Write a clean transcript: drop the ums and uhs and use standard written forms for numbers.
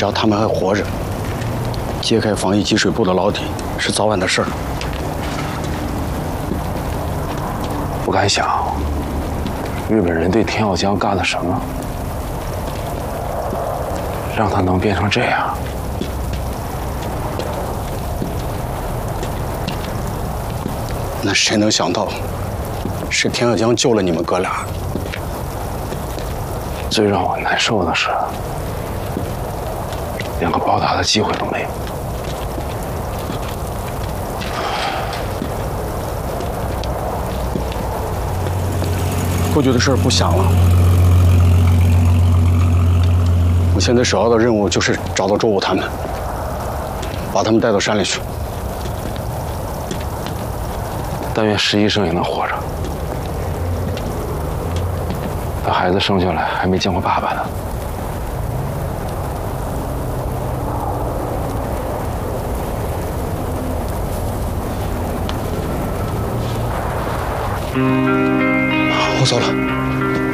只要他们还活着，揭开防疫给水部的牢底是早晚的事儿。 不敢想，日本人对田小江干了什么，让他能变成这样。 那谁能想到，是田小江救了你们哥俩？ 最让我难受的是，连个报答的机会都没有。 过去的事儿不想了，我现在首要的任务就是找到周武他们，把他们带到山里去。 但愿石医生也能活着。他孩子生下来还没见过爸爸呢。 我走了。